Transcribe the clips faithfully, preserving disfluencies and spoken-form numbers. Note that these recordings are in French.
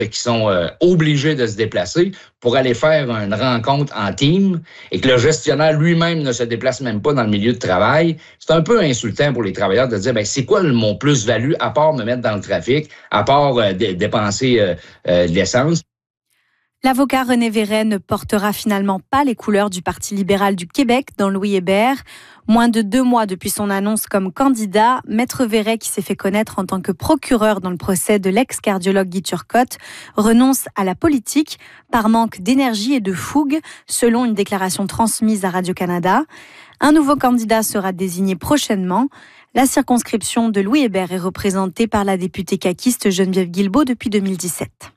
qui sont euh, obligés de se déplacer pour aller faire une rencontre en team et que le gestionnaire lui-même ne se déplace même pas dans le milieu de travail. C'est un peu insultant pour les travailleurs de dire, ben c'est quoi le, mon plus-value à part me mettre dans le trafic, à part euh, d- dépenser euh, euh, de l'essence. L'avocat René Verret ne portera finalement pas les couleurs du Parti libéral du Québec dans Louis Hébert. Moins de deux mois depuis son annonce comme candidat, Maître Verret, qui s'est fait connaître en tant que procureur dans le procès de l'ex-cardiologue Guy Turcotte, renonce à la politique par manque d'énergie et de fougue, selon une déclaration transmise à Radio-Canada. Un nouveau candidat sera désigné prochainement. La circonscription de Louis Hébert est représentée par la députée caquiste Geneviève Guilbeault depuis deux mille dix-sept.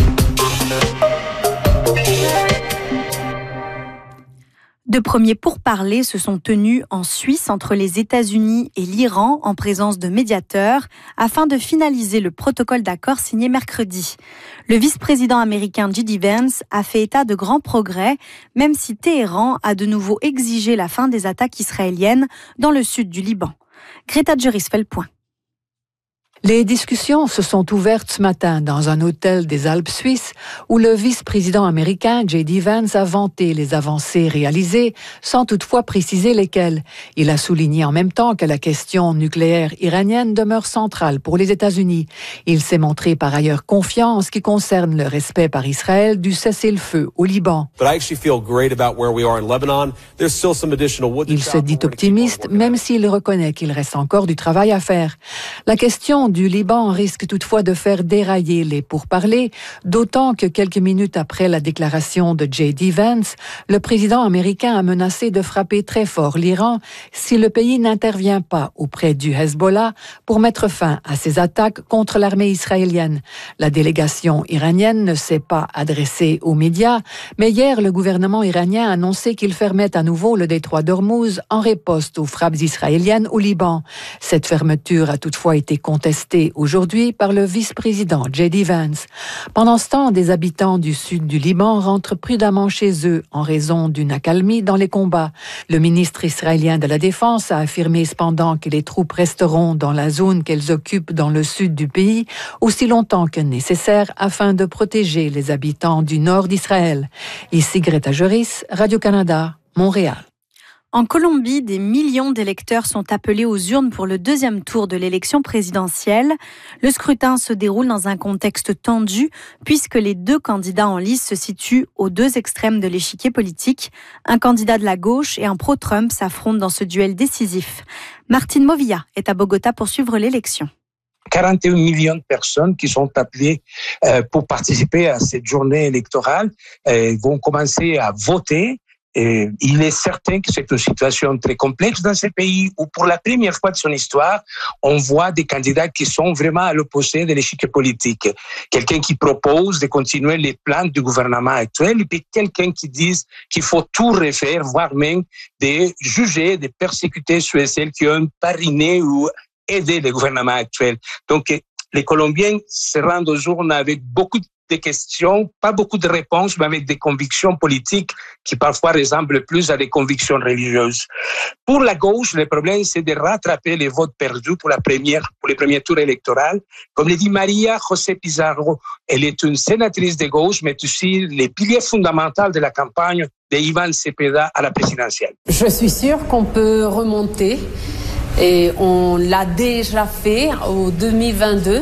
De premiers pourparlers se sont tenus en Suisse entre les États-Unis et l'Iran en présence de médiateurs afin de finaliser le protocole d'accord signé mercredi. Le vice-président américain J D Vance a fait état de grands progrès, même si Téhéran a de nouveau exigé la fin des attaques israéliennes dans le sud du Liban. Greta Juris fait le point. Les discussions se sont ouvertes ce matin dans un hôtel des Alpes suisses où le vice-président américain J D Vance a vanté les avancées réalisées sans toutefois préciser lesquelles. Il a souligné en même temps que la question nucléaire iranienne demeure centrale pour les États-Unis. Il s'est montré par ailleurs confiant en ce qui concerne le respect par Israël du cessez-le-feu au Liban. Il se dit optimiste même s'il reconnaît qu'il reste encore du travail à faire. La question du Liban risque toutefois de faire dérailler les pourparlers, d'autant que quelques minutes après la déclaration de J D Vance, le président américain a menacé de frapper très fort l'Iran si le pays n'intervient pas auprès du Hezbollah pour mettre fin à ses attaques contre l'armée israélienne. La délégation iranienne ne s'est pas adressée aux médias, mais hier, le gouvernement iranien a annoncé qu'il fermait à nouveau le détroit d'Ormuz en riposte aux frappes israéliennes au Liban. Cette fermeture a toutefois été contestée aujourd'hui par le vice-président J D Vance. Pendant ce temps, des habitants du sud du Liban rentrent prudemment chez eux en raison d'une accalmie dans les combats. Le ministre israélien de la Défense a affirmé cependant que les troupes resteront dans la zone qu'elles occupent dans le sud du pays aussi longtemps que nécessaire afin de protéger les habitants du nord d'Israël. Ici Greta Juris, Radio-Canada, Montréal. En Colombie, des millions d'électeurs sont appelés aux urnes pour le deuxième tour de l'élection présidentielle. Le scrutin se déroule dans un contexte tendu puisque les deux candidats en lice se situent aux deux extrêmes de l'échiquier politique. Un candidat de la gauche et un pro-Trump s'affrontent dans ce duel décisif. Martine Movilla est à Bogota pour suivre l'élection. quarante et un millions de personnes qui sont appelées euh, pour participer à cette journée électorale euh, vont commencer à voter. Et il est certain que c'est une situation très complexe dans ce pays où, pour la première fois de son histoire, on voit des candidats qui sont vraiment à l'opposé de l'échiquier politique. Quelqu'un qui propose de continuer les plans du gouvernement actuel et puis quelqu'un qui dit qu'il faut tout refaire, voire même de juger, de persécuter ceux et celles qui ont parrainé ou aidé le gouvernement actuel. Donc, les Colombiens se rendent aux urnes avec beaucoup de des questions, pas beaucoup de réponses, mais avec des convictions politiques qui parfois ressemblent plus à des convictions religieuses. Pour la gauche, le problème, c'est de rattraper les votes perdus pour la première, pour les premiers tours électoraux. Comme le dit Maria José Pizarro, elle est une sénatrice de gauche, mais aussi les piliers fondamentaux de la campagne de Iván Cepeda à la présidentielle. Je suis sûre qu'on peut remonter, et on l'a déjà fait au deux mille vingt-deux.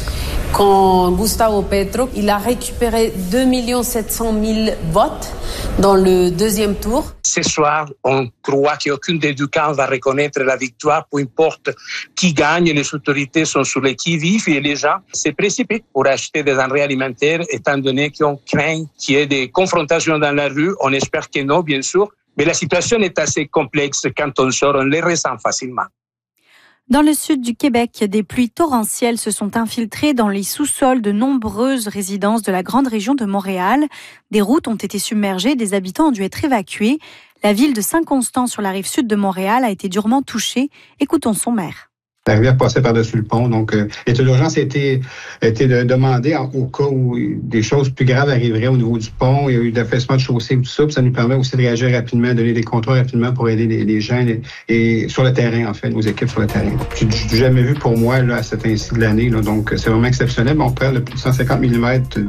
Quand Gustavo Petro, il a récupéré deux millions sept cent mille votes dans le deuxième tour. Ce soir, on croit qu'aucun des deux camps va reconnaître la victoire, peu importe qui gagne. Les autorités sont sur les qui-vive et les gens se précipitent pour acheter des denrées alimentaires, étant donné qu'on craint qu'il y ait des confrontations dans la rue. On espère que non, bien sûr. Mais la situation est assez complexe. Quand on sort, on les ressent facilement. Dans le sud du Québec, des pluies torrentielles se sont infiltrées dans les sous-sols de nombreuses résidences de la grande région de Montréal. Des routes ont été submergées, des habitants ont dû être évacués. La ville de Saint-Constant sur la rive sud de Montréal a été durement touchée. Écoutons son maire. La rivière passait par-dessus le pont, donc euh, l'état d'urgence a été, a été de, demandé en, au cas où des choses plus graves arriveraient au niveau du pont. Il y a eu d'affaissement de chaussée ou tout ça, puis ça nous permet aussi de réagir rapidement, de donner des contrôles rapidement pour aider les, les gens et, et sur le terrain, en fait, nos équipes sur le terrain. J'ai, j'ai jamais vu pour moi là, à cet ainsi de l'année, là, donc c'est vraiment exceptionnel. On perd le plus de cent cinquante millimètres